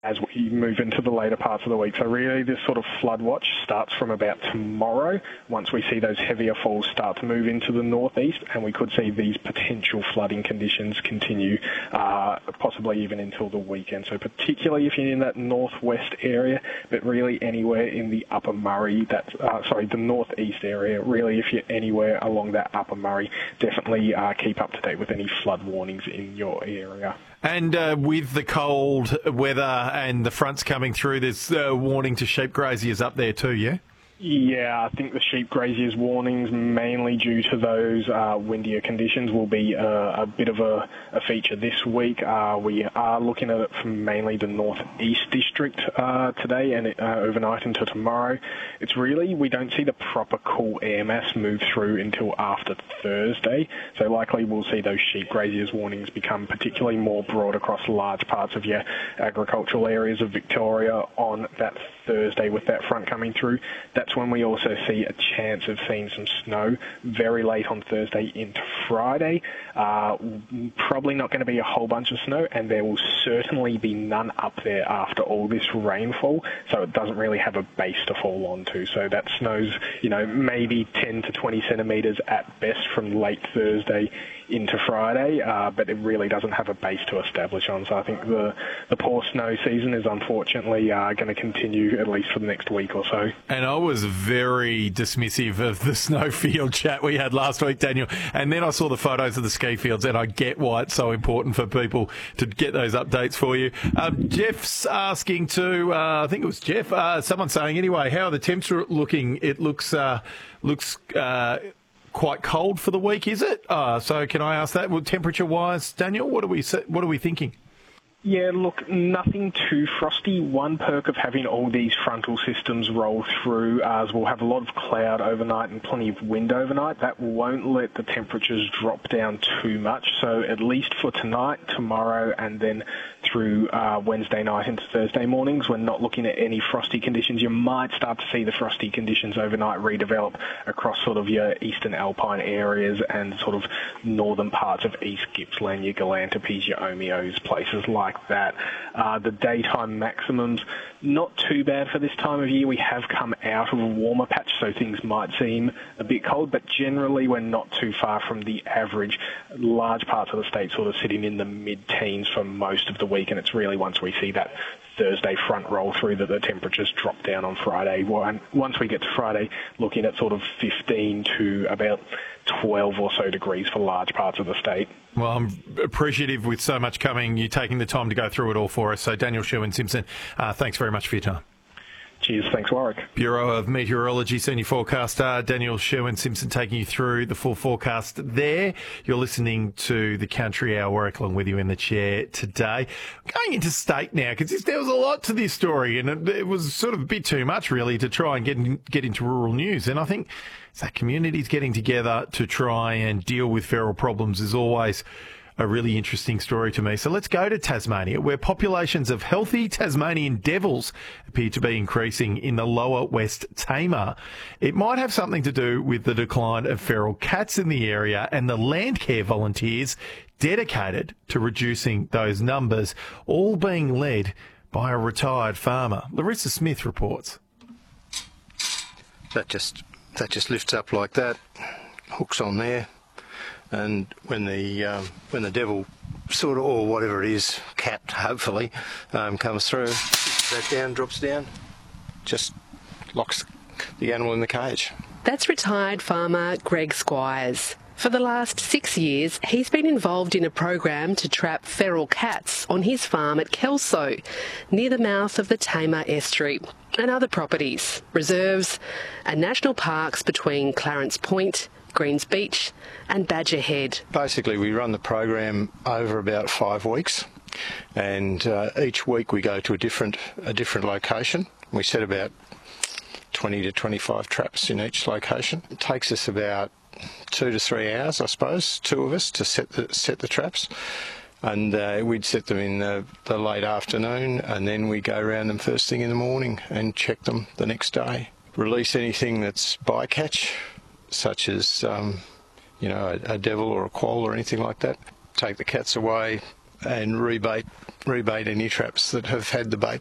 as we move into the later parts of the week. So really this sort of flood watch starts from about tomorrow, once we see those heavier falls start to move into the northeast, and we could see these potential flooding conditions continue possibly even until the weekend. So particularly if you're in that northwest area, but really anywhere in the Upper Murray, the northeast area, really if you're anywhere along that Upper Murray, definitely keep up to date with any flood warnings in your area. And with the cold weather and the fronts coming through, there's a warning to sheep graziers up there too, yeah? Yeah, I think the sheep graziers warnings, mainly due to those windier conditions, will be a bit of a feature this week. We are looking at it from mainly the northeast district today and overnight into tomorrow. It's really, we don't see the proper cool air mass move through until after Thursday, so likely we'll see those sheep graziers warnings become particularly more broad across large parts of your agricultural areas of Victoria on that Thursday with that front coming through. That's when we also see a chance of seeing some snow very late on Thursday into Friday. Probably not going to be a whole bunch of snow, and there will certainly be none up there after all this rainfall, so it doesn't really have a base to fall onto. So that snow's, maybe 10 to 20 centimetres at best from late Thursday into Friday, but it really doesn't have a base to establish on. So I think the poor snow season is unfortunately going to continue at least for the next week or so. And I was very dismissive of the snowfield chat we had last week, Daniel, and then I saw the photos of the ski fields, and I get why it's so important for people to get those updates for you. Jeff's asking to, I think it was Jeff, someone saying anyway, how are the temps looking? It looks quite cold for the week, is it? So can I ask that? Well, temperature-wise, Daniel, what are we thinking? Yeah, look, nothing too frosty. One perk of having all these frontal systems roll through is we'll have a lot of cloud overnight and plenty of wind overnight. That won't let the temperatures drop down too much. So at least for tonight, tomorrow, and then through Wednesday night into Thursday mornings, we're not looking at any frosty conditions. You might start to see the frosty conditions overnight redevelop across sort of your eastern alpine areas and sort of northern parts of East Gippsland, your Galantapes, your Omeos, places like that. The daytime maximums, not too bad for this time of year. We have come out of a warmer patch, so things might seem a bit cold, but generally we're not too far from the average. Large parts of the state sort of sitting in the mid-teens for most of the week, and it's really once we see that Thursday front roll through that the temperatures drop down on Friday. Once we get to Friday, looking at sort of 15 to about 12 or so degrees for large parts of the state. Well, I'm appreciative with so much coming, you taking the time to go through it all for us. So Daniel Sherwin-Simpson, thanks very much for your time. Cheers. Thanks, Warwick. Bureau of Meteorology Senior Forecaster Daniel Sherwin-Simpson taking you through the full forecast there. You're listening to the Country Hour. Warwick along with you in the chair today. Going into state now, because there was a lot to this story, and it was sort of a bit too much, really, to try and get into rural news. And I think that communities getting together to try and deal with feral problems is always a really interesting story to me. So let's go to Tasmania, where populations of healthy Tasmanian devils appear to be increasing in the lower West Tamar. It might have something to do with the decline of feral cats in the area and the land care volunteers dedicated to reducing those numbers, all being led by a retired farmer. Larissa Smith reports. That just lifts up like that, hooks on there. And when the devil sort of, or whatever it is, cat hopefully, comes through, that down, drops down, just locks the animal in the cage. That's retired farmer Greg Squires. For the last 6 years, he's been involved in a program to trap feral cats on his farm at Kelso, near the mouth of the Tamar Estuary, and other properties, reserves and national parks between Clarence Point, Greens Beach and Badger Head. Basically, we run the program over about 5 weeks, and each week we go to a different location. We set about 20 to 25 traps in each location. It takes us about 2 to 3 hours, I suppose, two of us, to set the traps. And we'd set them in the late afternoon, and then we go around them first thing in the morning and check them the next day. Release anything that's bycatch, such as a devil or a quoll or anything like that. Take the cats away and rebait any traps that have had the bait